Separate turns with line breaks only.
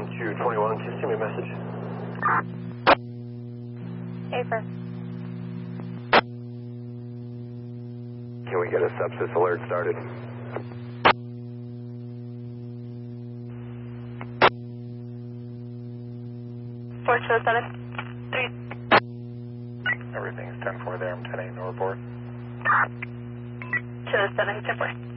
221, just send me a message.
Affirm.
Can we get a sepsis alert started?
Four two seven three.
Everything's 10-4 there. I'm 10-8 no report.
207 10-4.